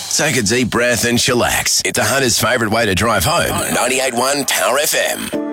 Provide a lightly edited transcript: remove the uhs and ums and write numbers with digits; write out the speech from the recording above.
Take a deep breath and chillax. It's a hunter's favourite way to drive home. 98.1 Power FM.